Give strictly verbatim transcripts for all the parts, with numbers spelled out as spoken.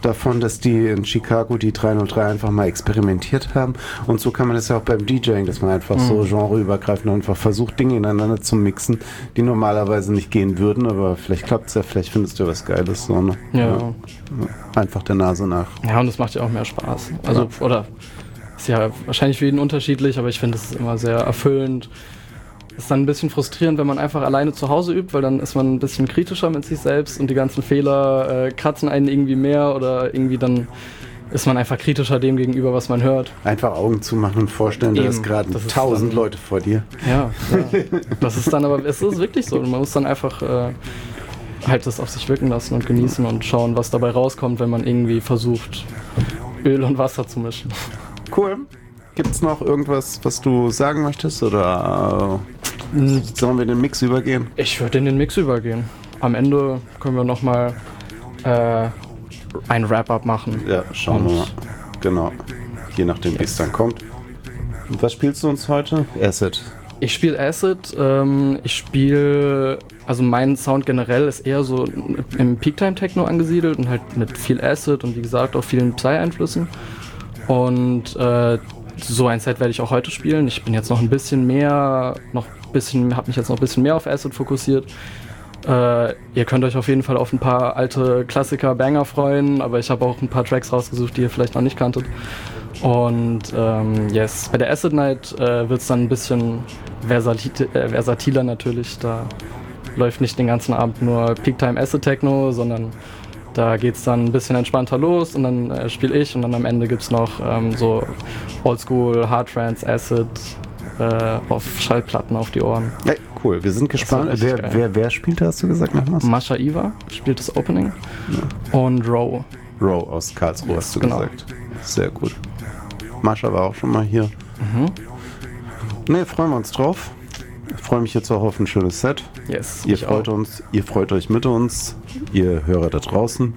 davon, dass die in Chicago die drei null drei einfach mal experimentiert haben. Und so kann man das ja auch beim DJing, dass man einfach mhm. so genreübergreifend einfach versucht, Dinge ineinander zu mixen, die normalerweise nicht gehen würden, aber vielleicht klappt es ja, vielleicht findest du was Geiles. So, ne? Ja. Ja. Einfach der Nase nach. Ja, und das macht ja auch mehr Spaß. Also, ja. oder ist ja wahrscheinlich für jeden unterschiedlich, aber ich finde es immer sehr erfüllend. Ist dann ein bisschen frustrierend, wenn man einfach alleine zu Hause übt, weil dann ist man ein bisschen kritischer mit sich selbst und die ganzen Fehler äh, kratzen einen irgendwie mehr oder irgendwie dann ist man einfach kritischer dem gegenüber, was man hört. Einfach Augen zumachen und vorstellen, da ist gerade tausend Leute vor dir. Ja, ja, das ist dann aber, es ist wirklich so. Man muss dann einfach äh, halt das auf sich wirken lassen und genießen und schauen, was dabei rauskommt, wenn man irgendwie versucht, Öl und Wasser zu mischen. Cool. Gibt's noch irgendwas, was du sagen möchtest oder äh, sollen wir in den Mix übergehen? Ich würde in den Mix übergehen. Am Ende können wir nochmal äh, ein Wrap-Up machen. Ja, schauen wir mal. Genau. Je nachdem, wie es dann kommt. Und was spielst du uns heute? Acid. Ich spiele Acid. Ähm, ich spiele, also mein Sound generell ist eher so im Peak-Time-Techno angesiedelt und halt mit viel Acid und wie gesagt auch vielen Psy-Einflüssen. Und äh, so ein Set werde ich auch heute spielen. Ich bin jetzt noch ein bisschen mehr, noch ein bisschen, habe mich jetzt noch ein bisschen mehr auf Acid fokussiert. Äh, ihr könnt euch auf jeden Fall auf ein paar alte Klassiker, Banger freuen, aber ich habe auch ein paar Tracks rausgesucht, die ihr vielleicht noch nicht kanntet. Und ähm, yes, bei der Acid Night äh, wird es dann ein bisschen versatil, äh, versatiler natürlich. Da läuft nicht den ganzen Abend nur Peak Time Acid Techno, sondern da geht es dann ein bisschen entspannter los und dann äh, spiele ich und dann am Ende gibt es noch ähm, so Oldschool, Hard Trance, Acid äh, auf Schallplatten auf die Ohren. Hey, cool, wir sind gespannt. Wer, wer, wer spielt, hast du gesagt nochmals? Mascha Iwa spielt das Opening ja. und Row. Row aus Karlsruhe hast du genau. gesagt. Sehr gut. Mascha war auch schon mal hier. Mhm. Ne, freuen wir uns drauf. Ich freue mich jetzt auch auf ein schönes Set. Yes, ihr freut auch. uns, ihr freut euch mit uns, ihr Hörer da draußen.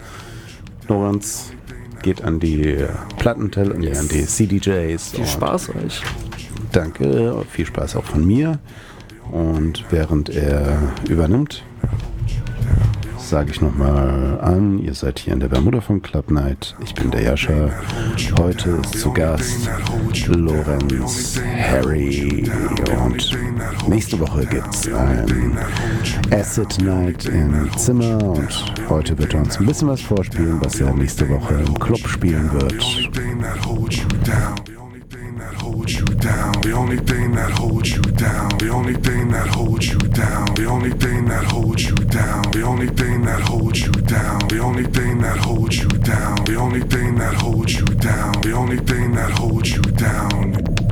Lorenz geht an die Plattenteller, yes. an die C D Js. Viel Spaß euch. Danke, viel Spaß auch von mir. Und während er übernimmt, sage ich nochmal an, ihr seid hier in der Bermuda-Funk Club Night. Ich bin der Jascha. Heute ist zu Gast Lorenz Harry. Und nächste Woche gibt es ein Acid Night im Zimmer. Und heute wird er uns ein bisschen was vorspielen, was er nächste Woche im Club spielen wird. Holds you down, the only thing that holds you down, the only thing that holds you down, the only thing that holds you down, the only thing that holds you down, the only thing that holds you down, the only thing that holds you down.